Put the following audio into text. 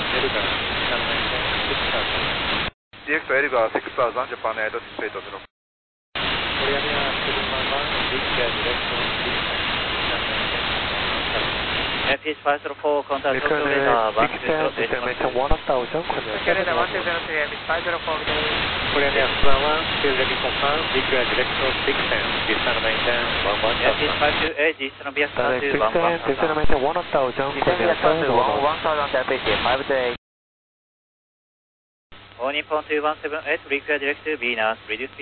DX Elgar 6000, Japan Air Straight of Rock. Korea 711, require direction 6000. FH504, contact Tokyo radar 120. Destination 1000, Tokyo radar 1203, FH504, good day. Korea 711, still ready confirm, require direction 6000. Destination 11000. FH528, Eastern Vietnam 211. Destination 1000, Destination 1000, FH5 day. All Nippon 2178, require direct to Venus, reduce